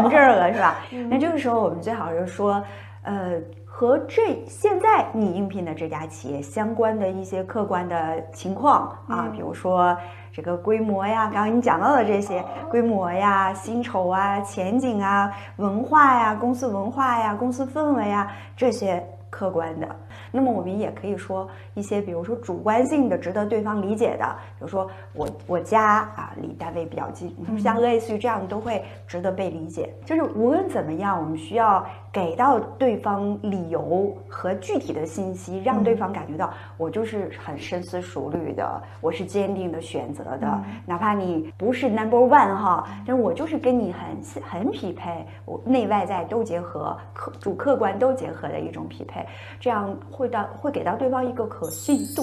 看这儿了，是吧？那这个时候我们最好是说，和现在你应聘的这家企业相关的一些客观的情况啊，比如说这个规模呀，刚刚你讲到的这些规模呀、薪酬啊、前景啊、文化呀、公司文化呀、公司氛围呀，这些客观的。那么我们也可以说一些，比如说主观性的、值得对方理解的，比如说我家啊离单位比较近，像类似于这样都会值得被理解。就是无论怎么样，我们需要给到对方理由和具体的信息，让对方感觉到我就是很深思熟虑的，我是坚定的选择的，哪怕你不是 number1哈，但我就是跟你很匹配，我内外在都结合，主客观都结合的一种匹配，这样会给到对方一个可信度。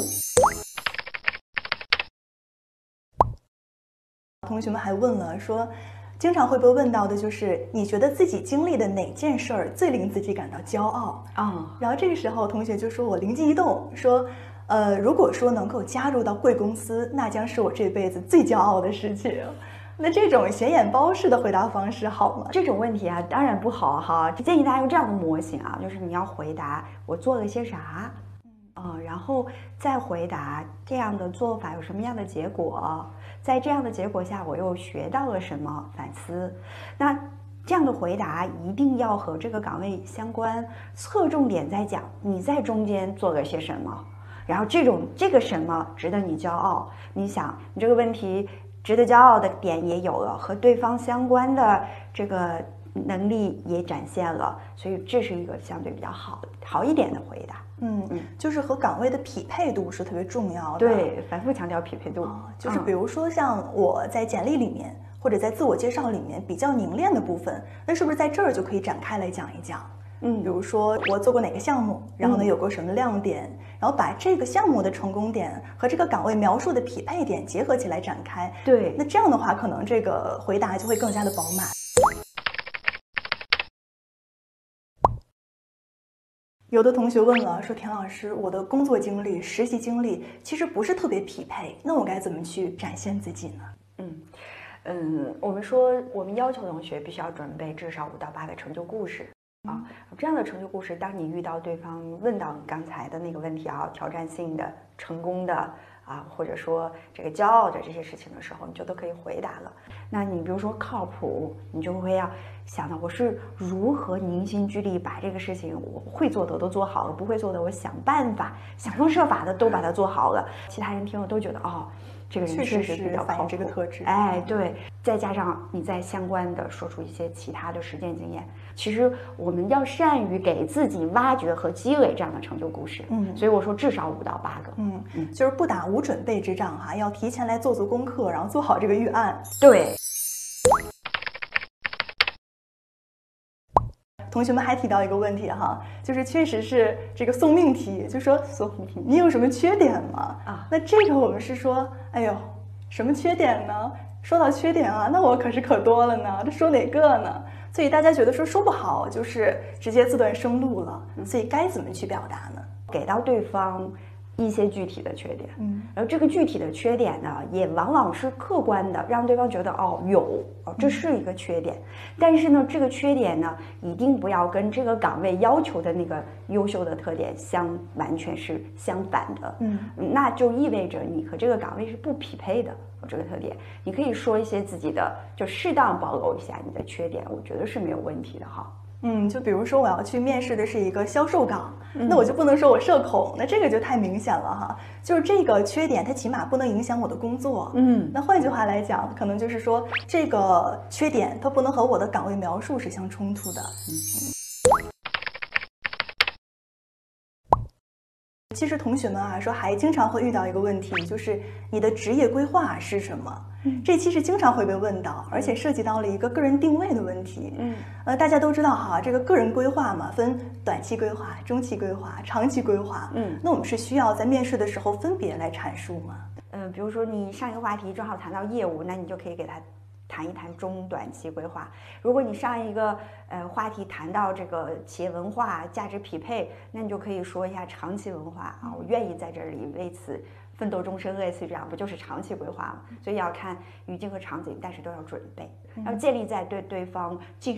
同学们还问了说，经常会被问到的就是你觉得自己经历的哪件事儿最令自己感到骄傲啊？然后这个时候同学就说，我灵机一动说，如果说能够加入到贵公司，那将是我这辈子最骄傲的事情。那这种显眼包式的回答方式好吗？ 这种问题啊，当然不好哈。建议大家用这样的模型啊，就是你要回答我做了些啥，然后再回答这样的做法有什么样的结果，在这样的结果下我又学到了什么，反思。那这样的回答一定要和这个岗位相关，侧重点在讲你在中间做了些什么，然后这个什么值得你骄傲。你想，你这个问题值得骄傲的点也有了，和对方相关的这个能力也展现了，所以这是一个相对比较好一点的回答。 就是和岗位的匹配度是特别重要的。 对，反复强调匹配度。 就是比如说像我在简历里面或者在自我介绍里面比较凝练的部分，那是不是在这儿就可以展开来讲一讲？比如说我做过哪个项目，然后呢有过什么亮点，然后把这个项目的成功点和这个岗位描述的匹配点结合起来展开。 对， 那这样的话，可能这个回答就会更加的饱满。有的同学问了，说田老师，我的工作经历、实习经历其实不是特别匹配，那我该怎么去展现自己呢？ 我们说我们要求同学必须要准备至少5到8个成就故事啊，这样的成就故事，当你遇到对方问到你刚才的那个问题啊，挑战性的、成功的啊，或者说这个骄傲的这些事情的时候，你就都可以回答了。那你比如说靠谱，你就会要想到我是如何凝心聚力把这个事情我会做的都做好了，不会做的我想办法、想方设法的都把它做好了。其他人听了都觉得这个人确实比较靠谱， 这个特质。 对，再加上你再相关的说出一些其他的实践经验，其实我们要善于给自己挖掘和积累这样的成就故事。所以我说至少5到8个。 就是不打无准备之仗哈，要提前来做功课，然后做好这个预案。 对。 同学们还提到一个问题哈，就是确实是这个送命题，就说你有什么缺点吗？那这个我们是说，哎呦，什么缺点呢？说到缺点啊，那我可多了呢，这说哪个呢？所以大家觉得说不好，就是直接自断生路了。所以该怎么去表达呢？ 给到对方一些具体的缺点，然后这个具体的缺点呢，也往往是客观的，让对方觉得这是一个缺点。但是呢，这个缺点呢，一定不要跟这个岗位要求的那个优秀的特点完全是相反的。那就意味着你和这个岗位是不匹配的。这个特点，你可以说一些自己的，就适当暴露一下你的缺点，我觉得是没有问题的哈。 就比如说我要去面试的是一个销售岗，那我就不能说我社恐，那这个就太明显了哈。就是这个缺点，它起码不能影响我的工作。那换句话来讲，可能就是说这个缺点它不能和我的岗位描述是相冲突的。其实同学们啊，说还经常会遇到一个问题，就是你的职业规划是什么？这其实经常会被问到，而且涉及到了一个个人定位的问题。大家都知道哈，这个个人规划嘛，分短期规划、中期规划、长期规划。那我们是需要在面试的时候分别来阐述吗？ 比如说你上一个话题正好谈到业务，那你就可以给他谈一谈中短期规划。如果你上一个话题谈到这个企业文化价值匹配，那你就可以说一下长期文化啊，我愿意在这里为此奋斗终身，类似于这样，不就是长期规划吗？所以要看语境和场景，但是都要准备，要建立在对对方继续